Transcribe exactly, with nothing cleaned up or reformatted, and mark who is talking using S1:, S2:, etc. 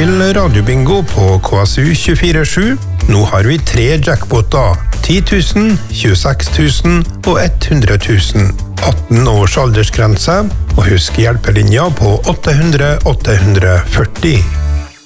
S1: spiller radiobingo på K S U tjuefire sju. Nå har vi tre jackpoter, ti tusen, tjueseks tusen og hundre tusen. atten års aldersgrense, og husk hjelpelinja på åtte hundre åtte hundre førti.